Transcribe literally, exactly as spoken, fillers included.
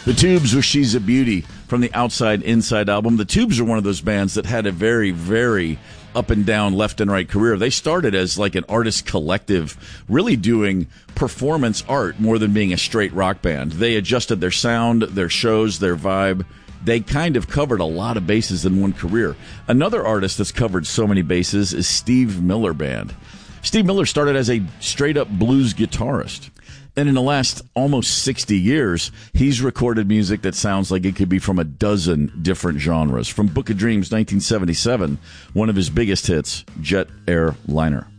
The Tubes with She's a Beauty from the Outside Inside album. The Tubes are one of those bands that had a very, very up and down, left and right career. They started as like an artist collective, really doing performance art more than being a straight rock band. They adjusted their sound, their shows, their vibe. They kind of covered a lot of bases in one career. Another artist that's covered so many bases is Steve Miller Band. Steve Miller started as a straight-up blues guitarist. And in the last almost sixty years, he's recorded music that sounds like it could be from a dozen different genres. From Book of Dreams, nineteen seventy-seven, one of his biggest hits, Jet Airliner.